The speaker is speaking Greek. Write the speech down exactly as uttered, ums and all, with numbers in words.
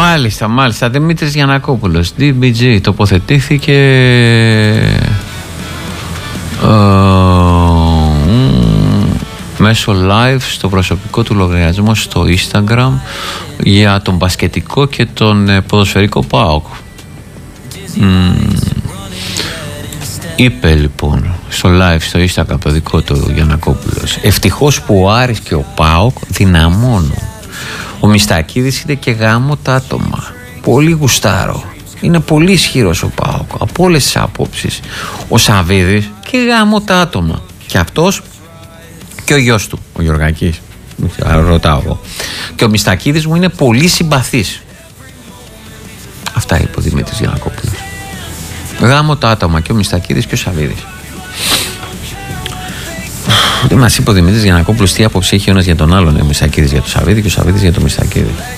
Μάλιστα, μάλιστα. Δημήτρης Γιαννακόπουλος, ντι μπι τζι, τοποθετήθηκε ε, μέσω live στο προσωπικό του λογαριασμό στο Instagram για τον μπασκετικό και τον ε, ποδοσφαιρικό ΠΑΟΚ. Mm. Είπε λοιπόν στο live στο Instagram το δικό του Γιαννακόπουλος, ευτυχώς που ο Άρης και ο ΠΑΟΚ δυναμώνουν. Ο Μιστακίδης είναι και γάμο τα άτομα. Πολύ γουστάρω. Είναι πολύ ισχυρός ο ΠΑΟΚ από όλες τις απόψεις. Ο Σαββίδης και γάμο τα άτομα. Και αυτός και ο γιος του, ο Γιωργακής. Ρωτάω εγώ. Και ο Μιστακίδης μου είναι πολύ συμπαθής. Αυτά είπε ο Δημήτρης Γιαννακόπουλος. Γάμο τα άτομα και ο Μιστακίδης και ο Σαββίδης. Δεν μας είπε ο Δημήτρης Γιαννακόπουλος τι άποψη έχει ο ένας για τον άλλον. Ο Μιστακίδης για τον Σαββίδη και ο Σαββίδης για τον Μιστακίδη.